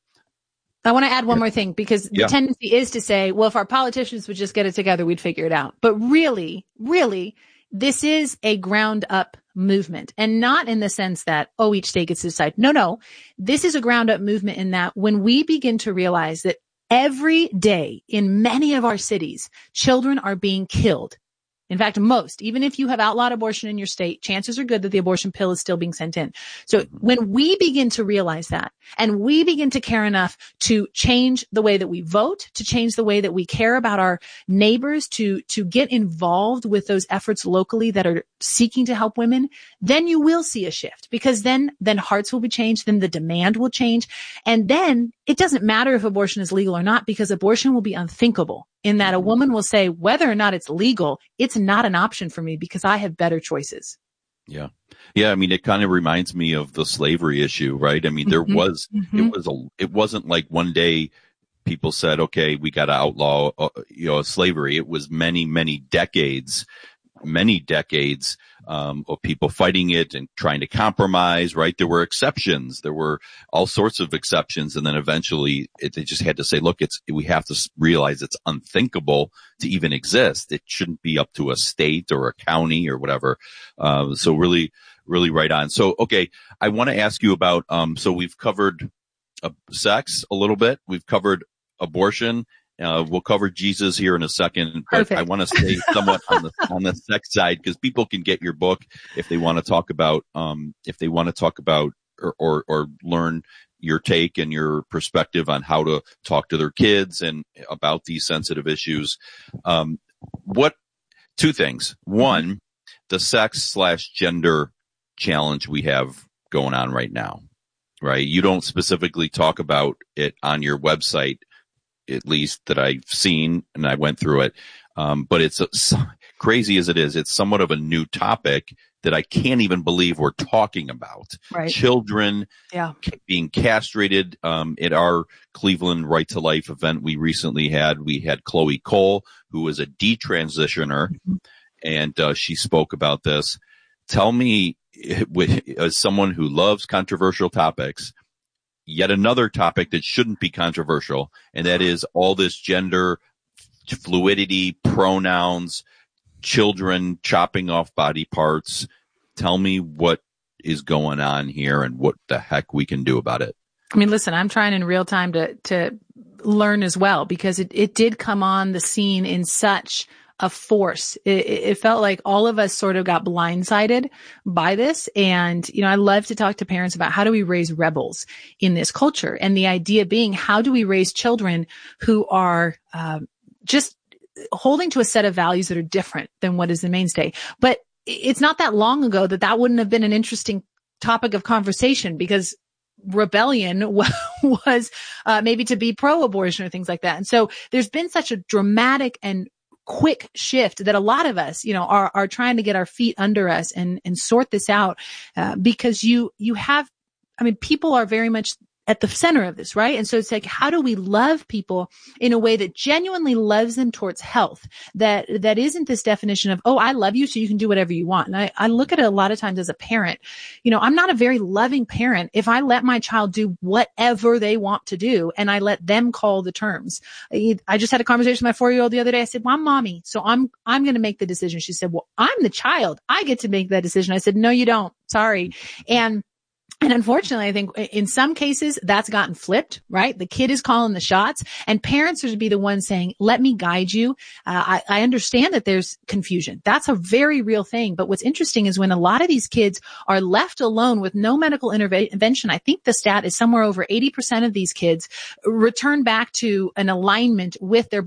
I want to add one more thing, because the yeah. tendency is to say, well, if our politicians would just get it together, we'd figure it out. But really, really, this is a ground up movement, and not in the sense that, oh, each state gets to decide. No, no. This is a ground up movement in that when we begin to realize that every day in many of our cities, children are being killed. In fact, most, even if you have outlawed abortion in your state, chances are good that the abortion pill is still being sent in. So when we begin to realize that, and we begin to care enough to change the way that we vote, to change the way that we care about our neighbors, to, to get involved with those efforts locally that are seeking to help women, then you will see a shift, because then, then hearts will be changed, then the demand will change. And then it doesn't matter if abortion is legal or not, because abortion will be unthinkable, in that a woman will say, whether or not it's legal, it's not an option for me because I have better choices. Yeah. Yeah. I mean, it kind of reminds me of the slavery issue, right? I mean, there mm-hmm. was, mm-hmm. it was a, it wasn't like one day people said, okay, we got to outlaw, uh, you know, slavery. It was many, many decades, many decades, um, of people fighting it and trying to compromise, right? There were exceptions. There were all sorts of exceptions. And then eventually it, they just had to say, look, it's, we have to realize it's unthinkable to even exist. It shouldn't be up to a state or a county or whatever. Uh, so really, really right on. So, okay. I want to ask you about, um, so we've covered uh, sex a little bit. We've covered abortion. Uh, we'll cover Jesus here in a second, but Perfect. I want to stay somewhat on the, on the sex side, because people can get your book if they want to talk about, um, if they want to talk about or, or, or learn your take and your perspective on how to talk to their kids and about these sensitive issues. Um, what, two things. One, the sex slash gender challenge we have going on right now, right? You don't specifically talk about it on your website, at least that I've seen, and I went through it. Um, but it's a, crazy as it is, it's somewhat of a new topic that I can't even believe we're talking about. Right. Children yeah. being castrated. Um, at our Cleveland Right to Life event we recently had, we had Chloe Cole, who was a detransitioner, mm-hmm. and uh, she spoke about this. Tell me, with, as someone who loves controversial topics, yet another topic that shouldn't be controversial, and that is all this gender fluidity, pronouns, children chopping off body parts. Tell me what is going on here and what the heck we can do about it. I mean, listen, I'm trying in real time to, to learn as well, because it, it did come on the scene in such a force. It, it felt like all of us sort of got blindsided by this. And, you know, I love to talk to parents about how do we raise rebels in this culture? And the idea being, how do we raise children who are, um, just holding to a set of values that are different than what is the mainstay? But it's not that long ago that that wouldn't have been an interesting topic of conversation, because rebellion was, uh, maybe to be pro-abortion or things like that. And so there's been such a dramatic and quick shift that a lot of us, you know, are, are trying to get our feet under us and, and sort this out, uh, because you, you have, I mean, people are very much at the center of this, right? And so it's like, how do we love people in a way that genuinely loves them towards health? That, that isn't this definition of, oh, I love you, so you can do whatever you want. And I, I look at it a lot of times as a parent. You know, I'm not a very loving parent if I let my child do whatever they want to do and I let them call the terms. I just had a conversation with my four-year-old the other day. I said, well, I'm mommy, so I'm, I'm going to make the decision. She said, well, I'm the child. I get to make that decision. I said, no, you don't. Sorry. And And unfortunately, I think in some cases that's gotten flipped, right? The kid is calling the shots and parents are to be the ones saying, let me guide you. Uh, I, I understand that there's confusion. That's a very real thing. But what's interesting is when a lot of these kids are left alone with no medical intervention, I think the stat is somewhere over eighty percent of these kids return back to an alignment with their